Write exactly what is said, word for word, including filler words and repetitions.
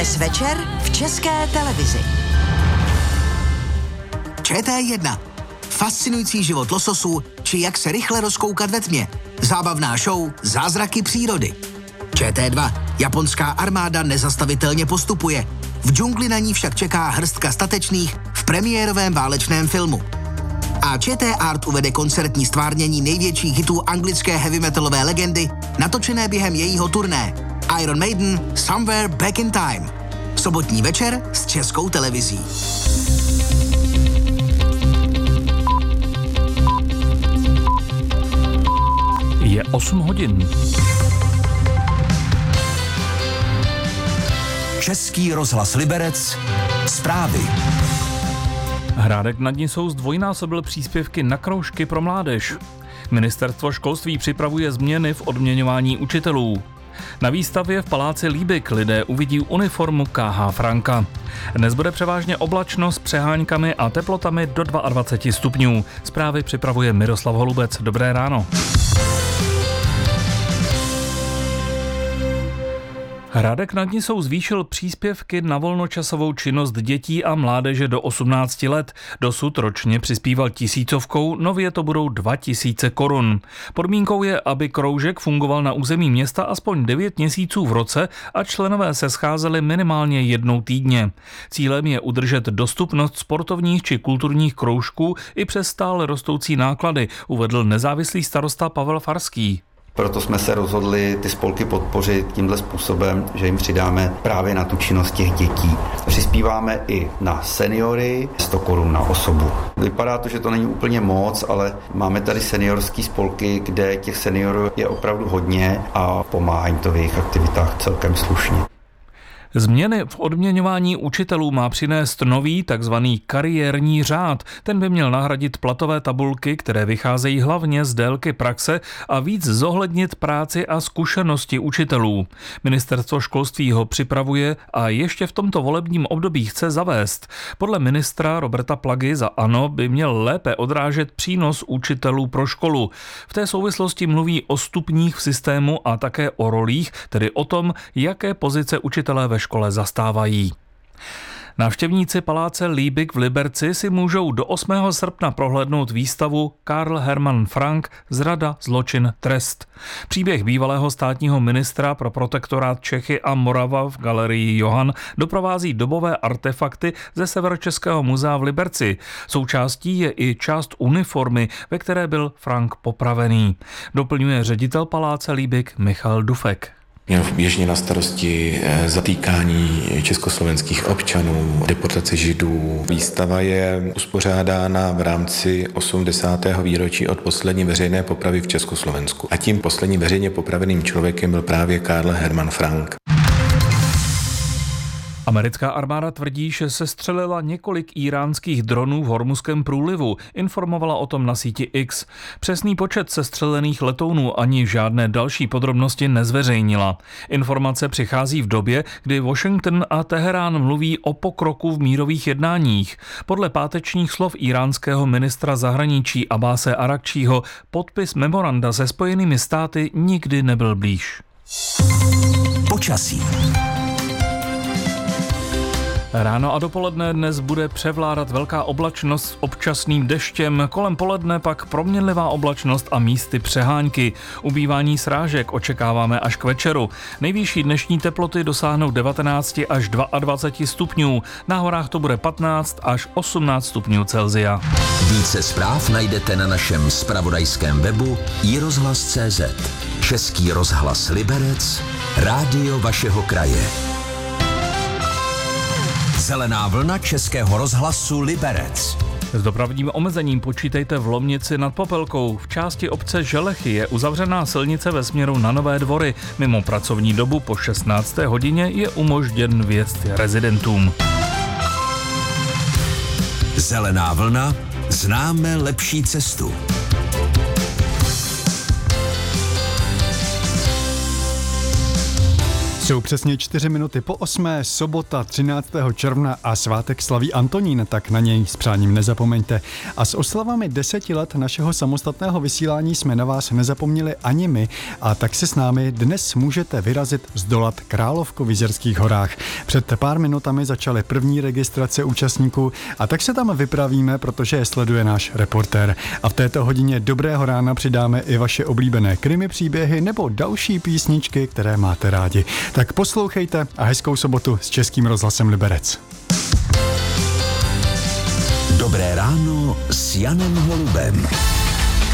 Dnes večer v České televizi. Č T jedna. Fascinující život lososů, či jak se rychle rozkoukat ve tmě. Zábavná show Zázraky přírody. Č T dva. Japonská armáda nezastavitelně postupuje. V džungli na ní však čeká hrstka statečných v premiérovém válečném filmu. A Č T Art uvede koncertní stvárnění největších hitů anglické heavy metalové legendy, natočené během jejího turné. Iron Maiden Somewhere Back in Time. Sobotní večer s Českou televizí. Je osm hodin. Český rozhlas Liberec. Zprávy. Hrádek nad Nisou zdvojnásobil příspěvky na kroužky pro mládež. Ministerstvo školství připravuje změny v odměňování učitelů. Na výstavě v paláci Líbik lidé uvidí uniformu K H Franka. Dnes bude převážně oblačno s přeháňkami a teplotami do dvacet dva stupňů. Zprávy připravuje Miroslav Holubec. Dobré ráno. Hrádek nad Nisou zvýšil příspěvky na volnočasovou činnost dětí a mládeže do osmnácti let. Dosud ročně přispíval tisícovkou, nově to budou dva tisíce korun. Podmínkou je, aby kroužek fungoval na území města aspoň devět měsíců v roce a členové se scházeli minimálně jednou týdně. Cílem je udržet dostupnost sportovních či kulturních kroužků i přes stále rostoucí náklady, uvedl nezávislý starosta Pavel Farský. Proto jsme se rozhodli ty spolky podpořit tímhle způsobem, že jim přidáme právě na tu činnost těch dětí. Přispíváme i na seniory, sto korun na osobu. Vypadá to, že to není úplně moc, ale máme tady seniorský spolky, kde těch seniorů je opravdu hodně a pomáhá jim to v jejich aktivitách celkem slušně. Změny v odměňování učitelů má přinést nový takzvaný kariérní řád. Ten by měl nahradit platové tabulky, které vycházejí hlavně z délky praxe a víc zohlednit práci a zkušenosti učitelů. Ministerstvo školství ho připravuje a ještě v tomto volebním období chce zavést. Podle ministra Roberta Plagy za ANO by měl lépe odrážet přínos učitelů pro školu. V té souvislosti mluví o stupních v systému a také o rolích, tedy o tom, jaké pozice učitelé ve škole zastávají. Návštěvníci paláce Líbik v Liberci si můžou do osmého srpna prohlédnout výstavu Karl Hermann Frank Zrada, zločin, trest. Příběh bývalého státního ministra pro protektorát Čechy a Morava v galerii Johann doprovází dobové artefakty ze Severočeského muzea v Liberci. Součástí je i část uniformy, ve které byl Frank popravený. Doplňuje ředitel paláce Líbik Michal Dufek. Měl běžně na starosti zatýkání československých občanů, deportace židů. Výstava je uspořádána v rámci osmdesátého výročí od poslední veřejné popravy v Československu. A tím posledním veřejně popraveným člověkem byl právě Karl Hermann Frank. Americká armáda tvrdí, že sestřelila několik íránských dronů v Hormuzském průlivu, informovala o tom na síti X. Přesný počet sestřelených letounů ani žádné další podrobnosti nezveřejnila. Informace přichází v době, kdy Washington a Teherán mluví o pokroku v mírových jednáních. Podle pátečních slov íránského ministra zahraničí Abáse Arakčího podpis memoranda se Spojenými státy nikdy nebyl blíž. Počasí. Ráno a dopoledne dnes bude převládat velká oblačnost s občasným deštěm, kolem poledne pak proměnlivá oblačnost a místy přehánky. Ubývání srážek očekáváme až k večeru. Nejvyšší dnešní teploty dosáhnou devatenáct až dvacet dva stupňů. Na horách to bude patnáct až osmnáct stupňů Celsia. Více zpráv najdete na našem zpravodajském webu i rozhlas tečka cé zet. Český rozhlas Liberec, rádio vašeho kraje. Zelená vlna Českého rozhlasu Liberec. S dopravním omezením počítejte v Lomnici nad Popelkou. V části obce Želechy je uzavřená silnice ve směru na Nové Dvory. Mimo pracovní dobu po šestnácté hodině je umožněn vjezd rezidentům. Zelená vlna. Známe lepší cestu. Jsou přesně čtyři minuty po osmé, sobota třináctého června a svátek slaví Antonín, tak na něj s přáním nezapomeňte. A s oslavami deseti let našeho samostatného vysílání jsme na vás nezapomněli ani my, a tak se s námi dnes můžete vyrazit zdolat Královko v Jizerských horách. Před pár minutami začaly první registrace účastníků a tak se tam vypravíme, protože je sleduje náš reportér. A v této hodině dobrého rána přidáme i vaše oblíbené krimi příběhy nebo další písničky, které máte rádi. Tak poslouchejte a hezkou sobotu s Českým rozhlasem Liberec. Dobré ráno s Janem Holubem.